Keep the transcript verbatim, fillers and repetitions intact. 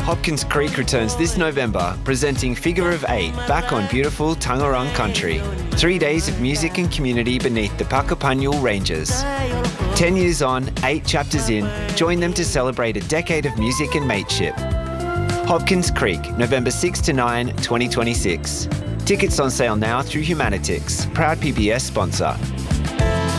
Hopkins Creek returns this November, presenting Figure of Eight back on beautiful Tangerang country. Three days of music and community beneath the Puckapunyal Ranges. Ten years on, eight chapters in, join them to celebrate a decade of music and mateship. Hopkins Creek, November sixth to ninth, twenty twenty-six. Tickets on sale now through Humanitix, proud P B S sponsor.